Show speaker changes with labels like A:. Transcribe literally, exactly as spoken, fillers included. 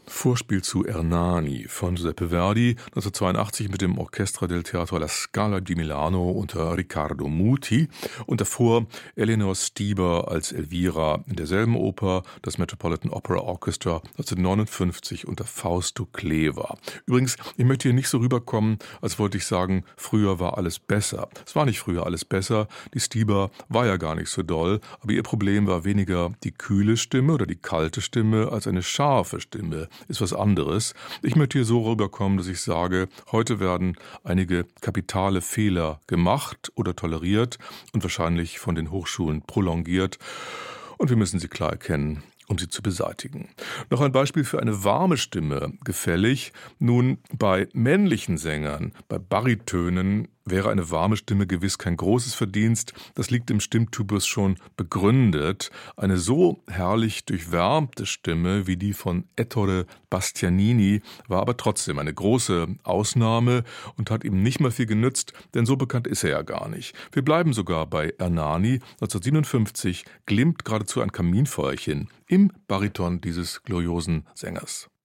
A: Vorspiel zu Ernani von Giuseppe Verdi, neunzehnhundertzweiundachtzig mit dem Orchestra del Teatro alla Scala di Milano unter Riccardo Muti und davor Eleanor Stieber als Elvira in derselben Oper, das Metropolitan Opera Orchestra neunzehnhundertneunundfünfzig unter Fausto Clever. Übrigens, ich möchte hier nicht so rüberkommen, als wollte ich sagen, früher war alles besser. Es war nicht früher alles besser, die Stieber war ja gar nicht so doll, aber ihr Problem war weniger die kühle Stimme oder die kalte Stimme als eine scharfe Stimme. Ist was anderes. Ich möchte hier so rüberkommen, dass ich sage, heute werden einige kapitale Fehler gemacht oder toleriert und wahrscheinlich von den Hochschulen prolongiert. Und wir müssen sie klar erkennen, um sie zu beseitigen. Noch ein Beispiel für eine warme Stimme, gefällig. Nun, bei männlichen Sängern, bei Baritönen, wäre eine warme Stimme gewiss kein großes Verdienst. Das liegt im Stimmtypus schon begründet. Eine so herrlich durchwärmte Stimme wie die von Ettore Bastianini war aber trotzdem eine große Ausnahme und hat ihm nicht mal viel genützt, denn so bekannt ist er ja gar nicht. Wir bleiben sogar bei Ernani. neunzehnhundertsiebenundfünfzig glimmt geradezu ein Kaminfeuerchen im Bariton dieses gloriosen Sängers.